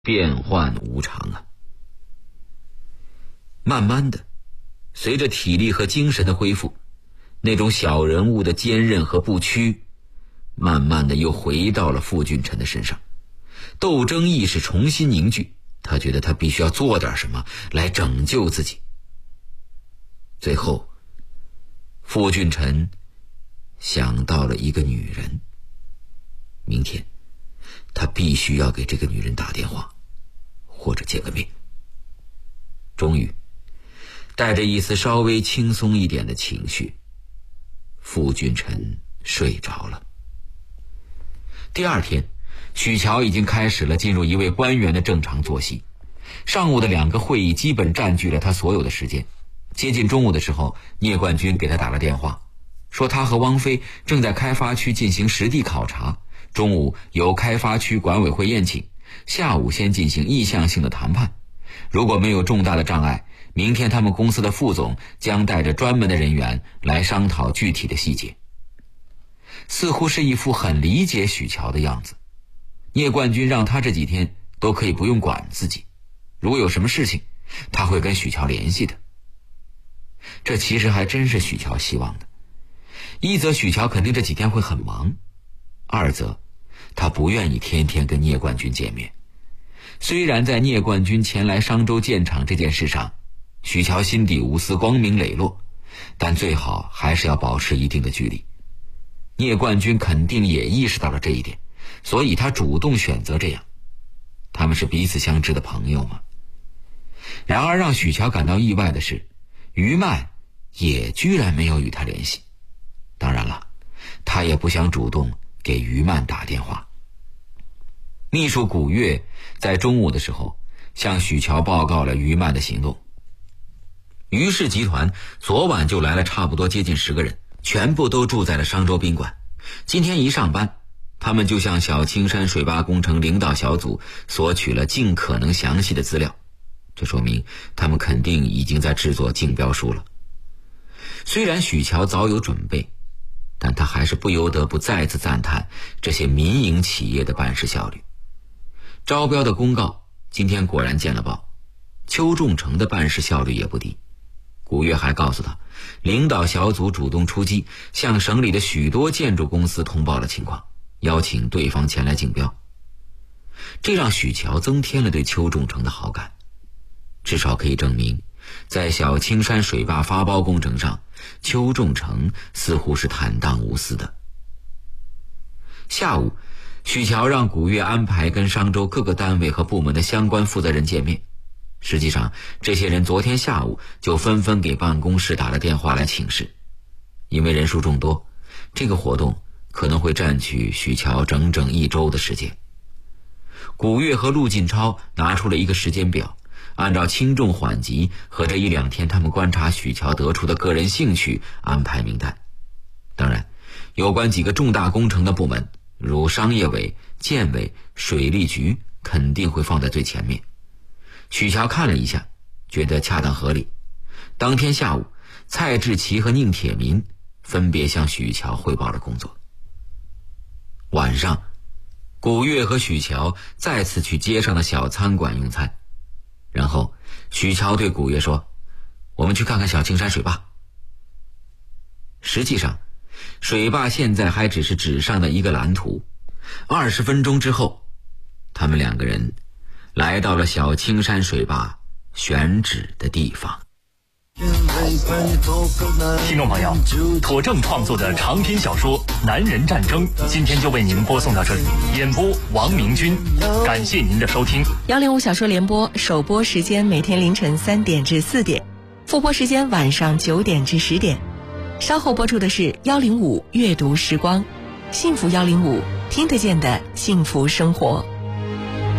变幻无常啊。慢慢的，随着体力和精神的恢复，那种小人物的坚韧和不屈，慢慢的又回到了傅俊辰的身上。斗争意识重新凝聚，他觉得他必须要做点什么来拯救自己。最后，傅俊辰想到了一个女人，明天他必须要给这个女人打电话，或者见个面。终于，带着一丝稍微轻松一点的情绪，傅俊辰睡着了。第二天，许乔已经开始了进入一位官员的正常作息。上午的2个会议基本占据了他所有的时间。接近中午的时候，聂冠军给他打了电话，说他和汪飞正在开发区进行实地考察，中午由开发区管委会宴请，下午先进行意向性的谈判。如果没有重大的障碍，明天他们公司的副总将带着专门的人员来商讨具体的细节。似乎是一副很理解许乔的样子。聂冠军让他这几天都可以不用管自己，如果有什么事情，他会跟许乔联系的。这其实还真是许乔希望的。一则许乔肯定这几天会很忙，二则他不愿意天天跟聂冠军见面。虽然在聂冠军前来商州建厂这件事上，许乔心底无私光明磊落，但最好还是要保持一定的距离。聂冠军肯定也意识到了这一点，所以他主动选择这样。他们是彼此相知的朋友嘛。然而让许乔感到意外的是，于曼也居然没有与他联系。当然了，他也不想主动给于曼打电话。秘书古月在中午的时候向许乔报告了于曼的行动。于氏集团昨晚就来了差不多接近10个人，全部都住在了商州宾馆。今天一上班，他们就向小青山水坝工程领导小组索取了尽可能详细的资料，这说明他们肯定已经在制作竞标书了。虽然许乔早有准备，但他还是不由得不再次赞叹这些民营企业的办事效率。招标的公告今天果然见了报，邱仲成的办事效率也不低。古月还告诉他，领导小组主动出击，向省里的许多建筑公司通报了情况，邀请对方前来竞标。这让许乔增添了对邱仲成的好感，至少可以证明，在小青山水坝发包工程上，邱仲成似乎是坦荡无私的。下午，许乔让古月安排跟商州各个单位和部门的相关负责人见面。实际上，这些人昨天下午就纷纷给办公室打了电话来请示。因为人数众多，这个活动可能会占据许乔整整1周的时间。古月和陆进超拿出了一个时间表，按照轻重缓急和这1-2天他们观察许乔得出的个人兴趣安排名单。当然，有关几个重大工程的部门，如商业委、建委、水利局，肯定会放在最前面。许乔看了一下，觉得恰当合理。当天下午，蔡志奇和宁铁民分别向许乔汇报了工作。晚上，古月和许乔再次去街上的小餐馆用餐，然后许乔对古月说，我们去看看小青山水坝。实际上，水坝现在还只是纸上的一个蓝图。20分钟之后，他们2个人来到了小青山水坝选址的地方。 听众朋友，妥正创作的长篇小说《男人战争》今天就为您播送到这里，演播王明军，感谢您的收听。 105小说联播首播时间每天凌晨3点至4点，复播时间晚上9点至10点。稍后播出的是105阅读时光，幸福105，听得见的幸福生活。